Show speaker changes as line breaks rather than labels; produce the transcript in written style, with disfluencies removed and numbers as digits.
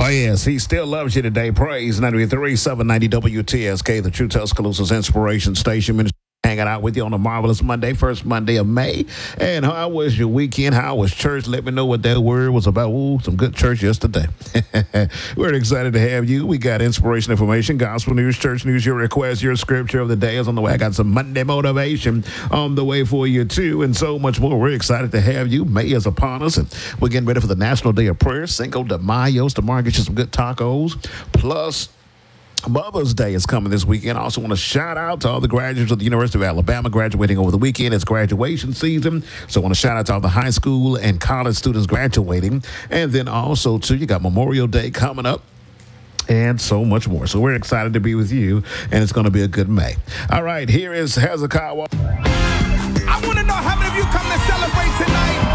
Oh, yes, he still loves you today. Praise 93, 790 WTSK, the True Tuscaloosa's Inspiration Station. Minister hanging out with you on a marvelous Monday, first Monday of May. And how was your weekend? How was church? Let me know what that word was about. Ooh, some good church yesterday. We're excited to have you. We got inspiration information, gospel news, church news, your request, your scripture of the day is on the way. I got some Monday motivation on the way for you, too, and so much more. We're excited to have you. May is upon us, and we're getting ready for the National Day of Prayer, Cinco de Mayo. Tomorrow, get you some good tacos. Plus, Mother's Day is coming this weekend. I also want to shout out to all the graduates of the University of Alabama graduating over the weekend. It's graduation season. So I want to shout out to all the high school and college students graduating. And then also, too, you got Memorial Day coming up. And so much more. So we're excited to be with you, and it's going to be a good May. All right, here is Hezekiah.
I want to know how many of you come to celebrate tonight.